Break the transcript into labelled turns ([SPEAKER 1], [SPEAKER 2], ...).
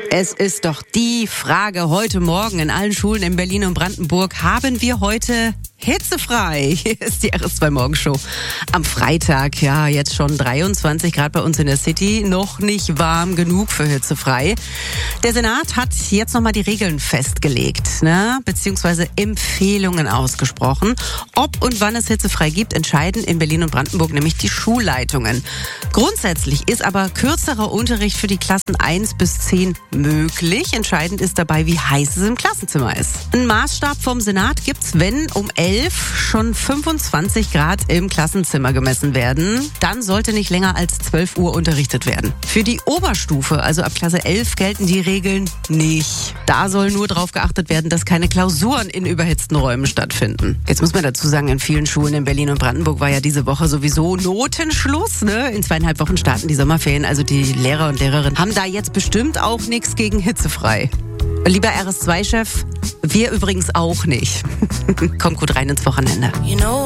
[SPEAKER 1] Es ist doch die Frage heute Morgen in allen Schulen in Berlin und Brandenburg. Haben wir heute hitzefrei? Hier ist die RS2 Morgenshow. Am Freitag, ja, jetzt schon 23 Grad bei uns in der City. Noch nicht warm genug für hitzefrei. Der Senat hat jetzt nochmal die Regeln festgelegt, beziehungsweise Empfehlungen ausgesprochen. Ob und wann es hitzefrei gibt, entscheiden in Berlin und Brandenburg nämlich die Schulleitungen. Grundsätzlich ist aber kürzerer Unterricht für die Klassen 1 bis 10 möglich. Entscheidend ist dabei, wie heiß es im Klassenzimmer ist. Ein Maßstab vom Senat gibt's, wenn um 11 schon 25 Grad im Klassenzimmer gemessen werden. Dann sollte nicht länger als 12 Uhr unterrichtet werden. Für die Oberstufe, also ab Klasse 11, gelten die Regeln nicht. Da soll nur darauf geachtet werden, dass keine Klausuren in überhitzten Räumen stattfinden. Jetzt muss man dazu sagen, in vielen Schulen in Berlin und Brandenburg war ja diese Woche sowieso Notenschluss. In 2,5 Wochen starten die Sommerferien. Also die Lehrer und Lehrerinnen haben da jetzt bestimmt auch nichts gegen hitzefrei. Lieber RS2-Chef, wir übrigens auch nicht. Kommt gut rein ins Wochenende.